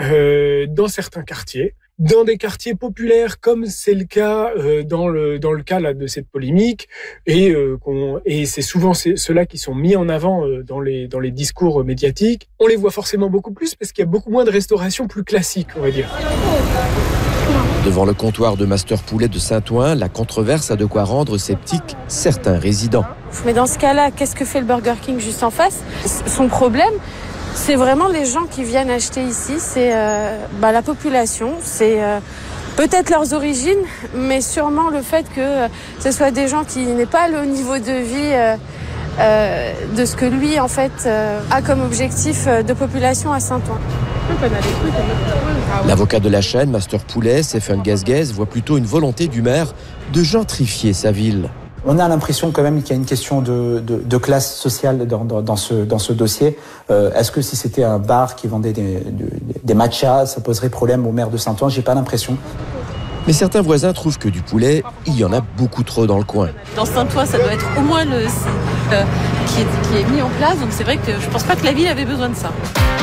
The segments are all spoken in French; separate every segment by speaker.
Speaker 1: dans certains quartiers. Dans des quartiers populaires, comme c'est le cas dans le cas là de cette polémique, et c'est souvent ceux-là qui sont mis en avant dans les discours médiatiques. On les voit forcément beaucoup plus parce qu'il y a beaucoup moins de restauration plus classique, on va dire.
Speaker 2: Devant le comptoir de Master Poulet de Saint-Ouen, la controverse a de quoi rendre sceptiques certains résidents.
Speaker 3: Mais dans ce cas-là, qu'est-ce que fait le Burger King juste en face ? Son problème, c'est vraiment les gens qui viennent acheter ici, c'est la population, c'est peut-être leurs origines, mais sûrement le fait que ce soit des gens qui n'aient pas le niveau de vie de ce que lui en fait a comme objectif de population à Saint-Ouen.
Speaker 2: L'avocat de la chaîne, Master Poulet, Stéphane Guesguez, voit plutôt une volonté du maire de gentrifier sa ville.
Speaker 4: On a l'impression quand même qu'il y a une question de classe sociale dans ce dossier. Est-ce que si c'était un bar qui vendait des matchas, ça poserait problème au maire de Saint-Ouen ? J'ai pas l'impression.
Speaker 2: Mais certains voisins trouvent que du poulet, il y en a beaucoup trop dans le coin.
Speaker 5: Dans Saint-Ouen, ça doit être au moins le qui est mis en place. Donc c'est vrai que je pense pas que la ville avait besoin de ça.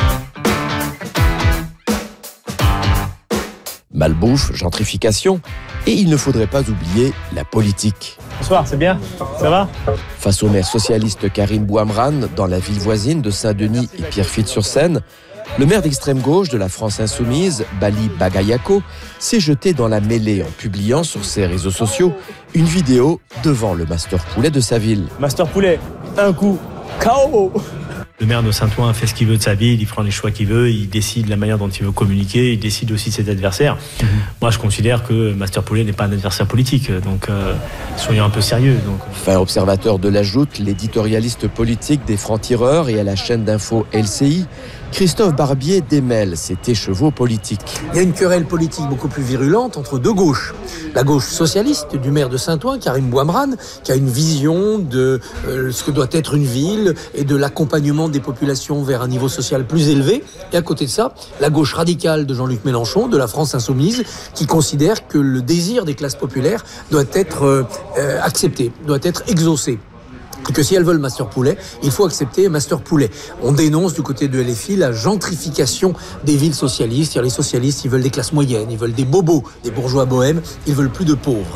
Speaker 2: Malbouffe, gentrification, et il ne faudrait pas oublier la politique.
Speaker 6: Bonsoir, c'est bien ? Ça va ?
Speaker 2: Face au maire socialiste Karim Bouamran, dans la ville voisine de Saint-Denis et Pierrefitte-sur-Seine, le maire d'extrême gauche de la France insoumise, Bali Bagayako, s'est jeté dans la mêlée en publiant sur ses réseaux sociaux une vidéo devant le Master Poulet de sa ville.
Speaker 6: Master Poulet, un coup, KO !
Speaker 7: Le maire de Saint-Ouen fait ce qu'il veut de sa ville, il prend les choix qu'il veut, il décide la manière dont il veut communiquer, il décide aussi de ses adversaires. Moi, je considère que Master Poulet n'est pas un adversaire politique, donc soyons un peu sérieux.
Speaker 2: Fin observateur de la Joute, l'éditorialiste politique des Francs-Tireurs et à la chaîne d'info LCI, Christophe Barbier démêle ses écheveaux politiques.
Speaker 8: Il y a une querelle politique beaucoup plus virulente entre deux gauches. La gauche socialiste du maire de Saint-Ouen, Karim Bouamran, qui a une vision de ce que doit être une ville et de l'accompagnement des populations vers un niveau social plus élevé. Et à côté de ça, la gauche radicale de Jean-Luc Mélenchon, de la France insoumise, qui considère que le désir des classes populaires doit être accepté, doit être exaucé. Et que si elles veulent Master Poulet, il faut accepter Master Poulet. On dénonce du côté de LFI la gentrification des villes socialistes. Les socialistes, ils veulent des classes moyennes, ils veulent des bobos, des bourgeois bohèmes, ils veulent plus de pauvres.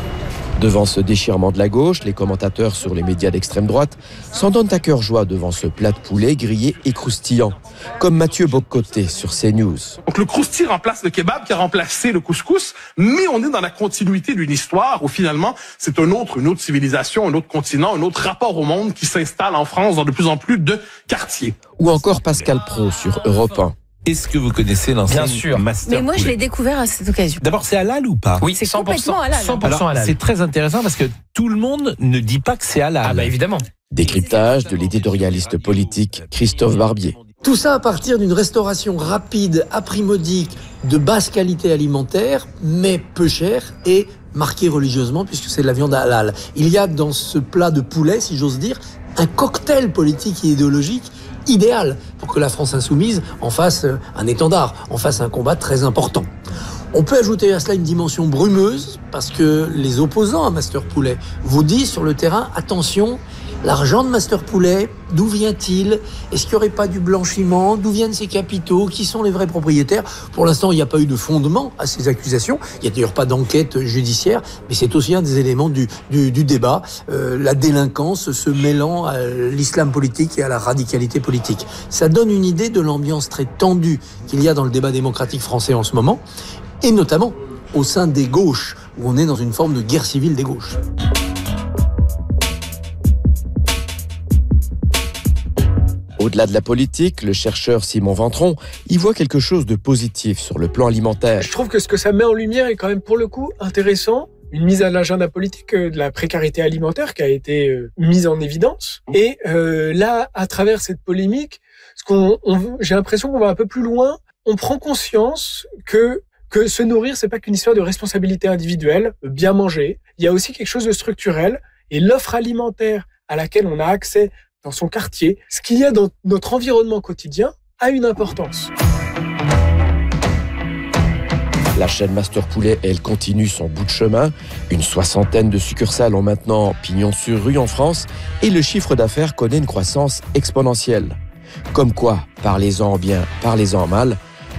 Speaker 2: Devant ce déchirement de la gauche, les commentateurs sur les médias d'extrême droite s'en donnent à cœur joie devant ce plat de poulet grillé et croustillant, comme Mathieu Bocoté sur CNews.
Speaker 9: Donc le crousti remplace le kebab qui a remplacé le couscous, mais on est dans la continuité d'une histoire où finalement c'est une autre civilisation, un autre continent, un autre rapport au monde qui s'installe en France dans de plus en plus de quartiers.
Speaker 2: Ou encore Pascal Praud sur Europe 1.
Speaker 10: Est-ce que vous connaissez l'enseigne Master Poulet ?
Speaker 5: Mais moi, je l'ai découvert à cette occasion.
Speaker 10: D'abord, c'est halal ou pas ?
Speaker 5: Oui, c'est complètement halal.
Speaker 10: 100% halal. C'est très intéressant parce que tout le monde ne dit pas que c'est halal.
Speaker 7: Ah bah évidemment.
Speaker 2: Décryptage de l'éditorialiste politique Christophe Barbier.
Speaker 8: Tout ça à partir d'une restauration rapide, à prix modique, de basse qualité alimentaire, mais peu chère et marquée religieusement puisque c'est de la viande halal. Il y a dans ce plat de poulet, si j'ose dire, un cocktail politique et idéologique idéal pour que la France insoumise en fasse un étendard, en fasse un combat très important. On peut ajouter à cela une dimension brumeuse parce que les opposants à Master Poulet vous disent sur le terrain, attention, l'argent de Master Poulet, d'où vient-il ? Est-ce qu'il n'y aurait pas du blanchiment ? D'où viennent ces capitaux ? Qui sont les vrais propriétaires ? Pour l'instant, il n'y a pas eu de fondement à ces accusations. Il n'y a d'ailleurs pas d'enquête judiciaire, mais c'est aussi un des éléments du débat. La délinquance se mêlant à l'islam politique et à la radicalité politique. Ça donne une idée de l'ambiance très tendue qu'il y a dans le débat démocratique français en ce moment, et notamment au sein des gauches, où on est dans une forme de guerre civile des gauches.
Speaker 2: Au-delà de la politique, le chercheur Simon Ventron y voit quelque chose de positif sur le plan alimentaire.
Speaker 1: Je trouve que ce que ça met en lumière est quand même pour le coup intéressant. Une mise à l'agenda politique de la précarité alimentaire qui a été mise en évidence. Et là, à travers cette polémique, j'ai l'impression qu'on va un peu plus loin. On prend conscience que se nourrir, c'est pas qu'une histoire de responsabilité individuelle, bien manger. Il y a aussi quelque chose de structurel. Et l'offre alimentaire à laquelle on a accès dans son quartier, ce qu'il y a dans notre environnement quotidien a une importance.
Speaker 2: La chaîne Master Poulet, elle, continue son bout de chemin. Une 60aine de succursales ont maintenant pignon sur rue en France et le chiffre d'affaires connaît une croissance exponentielle. Comme quoi, parlez-en bien, parlez-en mal,